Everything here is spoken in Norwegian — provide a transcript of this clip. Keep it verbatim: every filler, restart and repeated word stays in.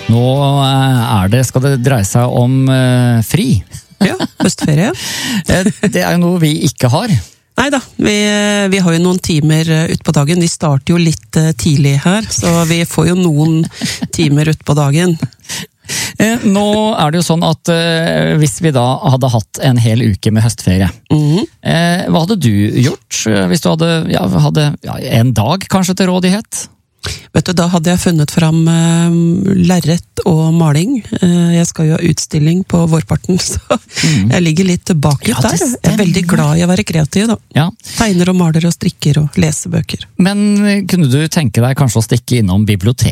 Nå er det, skal det dreie seg om uh, fri. Ja, høstferie. Det er jo noe vi ikke har. Neida, vi, vi har jo noen timer ut på dagen. Vi starter jo litt tidlig her, så vi får jo noen timer ut på dagen. Nå er det jo sånn at uh, hvis vi da hadde hatt en hel uke med høstferie, Mm-hmm. uh, hva hadde du gjort hvis du hadde, ja, hadde ja, en dag kanskje til rådighet? Vet du, da hadde jeg funnet fram uh, lerret og maling. Uh, jeg skal jo ha utstilling på vårparten, så mm. jeg ligger litt bakut Ja, der. Jeg er veldig glad i å være kreativ da. Ja. Tegner og maler og strikker og leser bøker. Men kunne du tenke deg kanskje å stikke innom biblioteket?